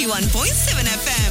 91.7 FM.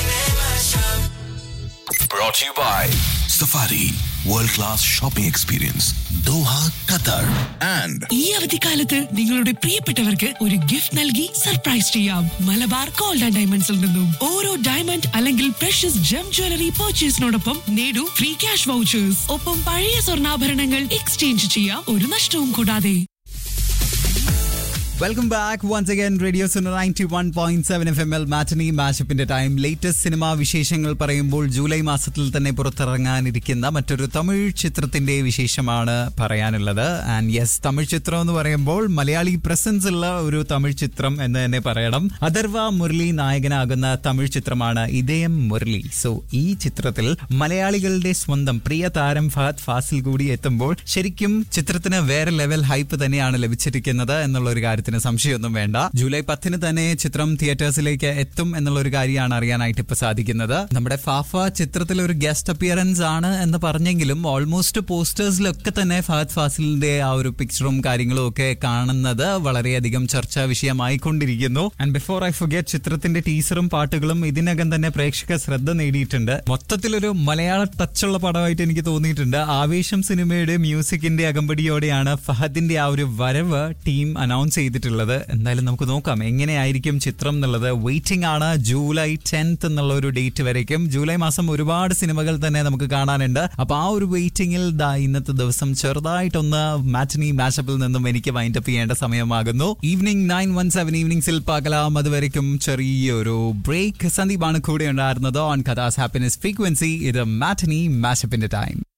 Brought to you by Safari World Class Shopping Experience Doha, Qatar and ഈ അവധിക്കാലത്ത് നിങ്ങളുടെ പ്രിയപ്പെട്ടവർക്ക് ഒരു ഗിഫ്റ്റ് നൽകി സർപ്രൈസ് ചെയ്യാം. മലബാർ ഗോൾഡ് ആൻഡ് ഡയമണ്ട്സിൽ നിന്നും ഓരോ ഡയമണ്ട് അല്ലെങ്കിൽ പ്രഷ്യസ് ജം ജ്വല്ലറി പർച്ചേസിനോടൊപ്പം നേടൂ ഫ്രീ ക്യാഷ് വൗച്ചേഴ്സ്. ഒപ്പം പഴയ സ്വർണ്ണാഭരണങ്ങൾ എക്സ്ചേഞ്ച് ചെയ്യാം, ഒരു നഷ്ടവും കൂടാതെ. Welcome back once again radio സുന 91.7 FM matinee മാഷപ്പിന്റെ time. Latest cinema വിശേഷങ്ങൾ പറയുമ്പോൾ ജൂലൈ മാസത്തിൽ തന്നെ പുറത്തിറങ്ങാനിരിക്കുന്ന മറ്റൊരു തമിഴ് ചിത്രത്തിന്റെ വിശേഷമാണ് പറയാനുള്ളത്. ആൻഡ് യെസ്, തമിഴ് ചിത്രം എന്ന് പറയുമ്പോൾ മലയാളി പ്രസൻസ് ഉള്ള ഒരു തമിഴ് ചിത്രം എന്ന് തന്നെ പറയണം. അഥർവ മുരളി നായകനാകുന്ന തമിഴ് ചിത്രമാണ് ഇതയം മുരളി. സോ ഈ ചിത്രത്തിൽ മലയാളികളുടെ സ്വന്തം പ്രിയ താരം ഫഹദ് ഫാസിൽ കൂടി എത്തുമ്പോൾ ശരിക്കും ചിത്രത്തിന് വേറെ ലെവൽ ഹൈപ്പ് തന്നെയാണ് ലഭിച്ചിരിക്കുന്നത് എന്നുള്ള ഒരു കാര്യത്തിൽ സംശയമൊന്നും വേണ്ട. ജൂലൈ 10 തന്നെ ചിത്രം തിയേറ്റേഴ്സിലേക്ക് എത്തും എന്നുള്ള ഒരു കാര്യമാണ് അറിയാനായിട്ട് ഇപ്പൊ സാധിക്കുന്നത്. നമ്മുടെ ഫാഫ ചിത്രത്തിൽ ഒരു ഗസ്റ്റ് അപ്പിയറൻസ് ആണ് എന്ന് പറഞ്ഞെങ്കിലും ഓൾമോസ്റ്റ് പോസ്റ്റേഴ്സിലൊക്കെ തന്നെ ഫഹദ് ഫാസിലിന്റെ ആ ഒരു പിക്ചറും കാര്യങ്ങളും ഒക്കെ കാണുന്നത് വളരെയധികം ചർച്ചാ വിഷയമായിക്കൊണ്ടിരിക്കുന്നു. ആൻഡ് ബിഫോർ ഐ ഫർഗെറ്റ്, ചിത്രത്തിന്റെ ടീസറും പാട്ടുകളും ഇതിനകം തന്നെ പ്രേക്ഷക ശ്രദ്ധ നേടിയിട്ടുണ്ട്. മൊത്തത്തിലൊരു മലയാള ടച്ചുള്ള പടമായിട്ട് എനിക്ക് തോന്നിയിട്ടുണ്ട്. ആവേശം സിനിമയുടെ മ്യൂസിക്കിന്റെ അകമ്പടിയോടെയാണ് ഫഹദിന്റെ ആ ഒരു വരവ് ടീം അനൗൺസ് ചെയ്തിട്ടുള്ളത്. എന്തായാലും നമുക്ക് നോക്കാം എങ്ങനെയായിരിക്കും ചിത്രം എന്നുള്ളത്. വെയിറ്റിംഗ് ആണ് ജൂലൈ 10th എന്നുള്ള ഒരു ഡേറ്റ് വരയ്ക്കും. ജൂലൈ മാസം ഒരുപാട് സിനിമകൾ തന്നെ നമുക്ക് കാണാനുണ്ട്. അപ്പൊ ആ ഒരു വെയിറ്റിംഗിൽ ഇന്നത്തെ ദിവസം ചെറുതായിട്ടൊന്ന് മാറ്റനി മാഷപ്പിൽ നിന്നും എനിക്ക് വൈൻഡപ്പ് ചെയ്യേണ്ട സമയമാകുന്നു. ഈവനിങ് 917 ഈവനിങ്സിൽ പകലാം. അതുവരയ്ക്കും ചെറിയൊരു ബ്രേക്ക്. സന്ദീപാണ് കൂടെ ഉണ്ടായിരുന്നത് ഓൺ കഥാസ് ഹാപ്പിനെസ് ഫ്രീക്വൻസി. ഇത് മാറ്റനി മാഷപ്പിന്റെ ടൈം.